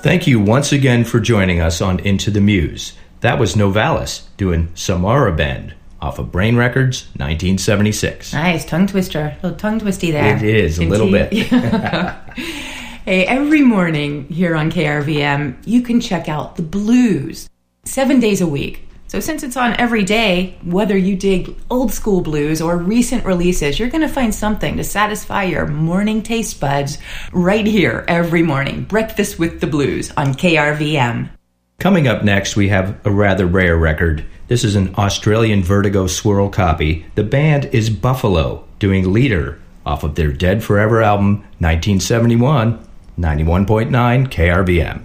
Thank you once again for joining us on Into the Muse. That was Novalis doing Samara Bend off of Brain Records, 1976. Nice, tongue twister. A little tongue twisty there. It is, a little bit. Hey, every morning here on KRVM, you can check out the blues 7 days a week. So since it's on every day, whether you dig old school blues or recent releases, you're going to find something to satisfy your morning taste buds right here every morning. Breakfast with the Blues on KRVM. Coming up next, we have a rather rare record. This is an Australian Vertigo Swirl copy. The band is Buffalo, doing Leader off of their Dead Forever album, 1971, 91.9 KRVM.